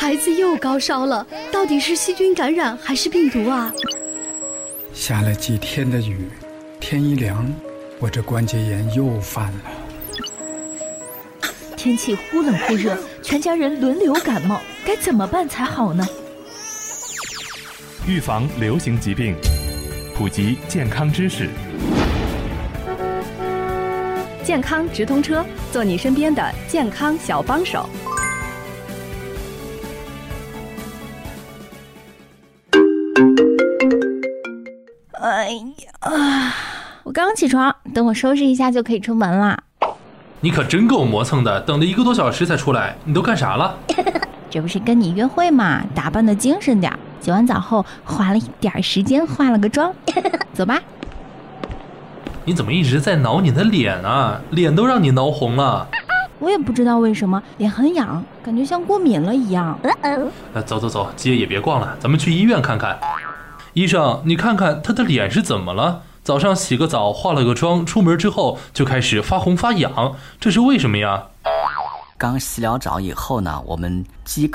孩子又高烧了，到底是细菌感染还是病毒啊？ 下了几天的雨，天一凉，我这关节炎又犯了。 天气忽冷忽热，全家人轮流感冒，该怎么办才好呢？ 预防流行疾病，普及健康知识。 健康直通车，做你身边的健康小帮手。 哎呀，我刚起床，等我收拾一下就可以出门啦。 你可真够磨蹭的，等了1个多小时才出来，你都干啥了？ 这不是跟你约会嘛，打扮的精神点，洗完澡后花了一点时间化了个妆。走吧。 你怎么一直在挠你的脸啊？脸都让你挠红了。 我也不知道为什么，脸很痒，感觉像过敏了一样。 走走走，街也别逛了，咱们去医院看看。医生，你看看他的脸是怎么了？早上洗个澡，化了个妆，出门之后就开始发红发痒，这是为什么呀？ 刚洗了澡以后呢，我们饥